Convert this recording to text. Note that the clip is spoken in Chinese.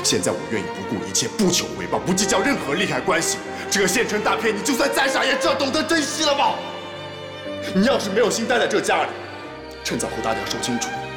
现在我愿意不顾一切，不求回报，不计较任何利害关系。这个县城大骗，你就算再傻也只要懂得珍惜了吧？你要是没有心待在这家里，趁早和大家说清楚。